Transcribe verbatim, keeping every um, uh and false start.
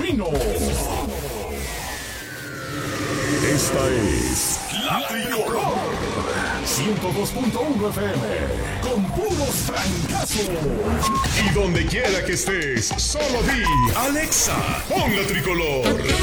Genuino. Esta es La Tricolor ciento dos punto uno F M con puros francazos. Y donde quiera que estés, solo di Alexa, pon La Tricolor.